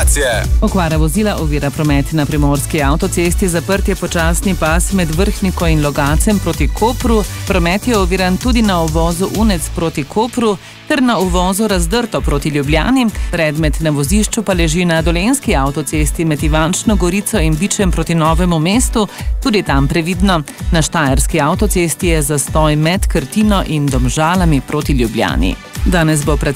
informacije. Okvara vozila ovira promet na primorski avtocesti, zaprt je počasni pas med Vrhniko in Logacem proti Kopru. Promet je oviran tudi na uvozu Unec proti Kopru ter na uvozu Razdrto proti Ljubljani. Predmet na vozišču pa leži na dolenjski avtocesti med Ivančno Gorico in Bičem proti Novemu mestu, tudi tam previdno. Na štajerski avtocesti je zastoj med Krtino in Domžalami proti Ljubljani. Danes bo